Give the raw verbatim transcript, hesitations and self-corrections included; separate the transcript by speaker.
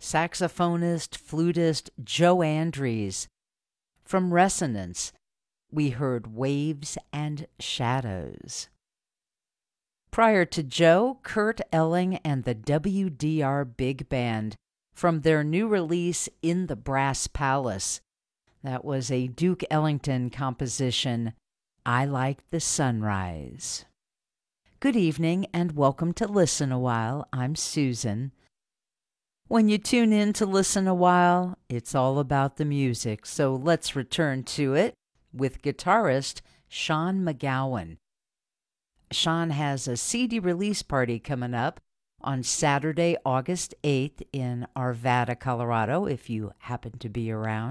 Speaker 1: saxophonist, flutist Joe Andrews. From Resonance, we heard Waves and Shadows. Prior to Joe, Kurt Elling and the W D R Big Band from their new release In the Brass Palace. That was a Duke Ellington composition, I Like the Sunrise. Good evening and welcome to Listen a While. I'm Susan. When you tune in to Listen a While, it's all about the music, so let's return to it with guitarist Sean McGowan. Sean has a C D release party coming up on Saturday, August eighth in Arvada, Colorado, if you happen to be around.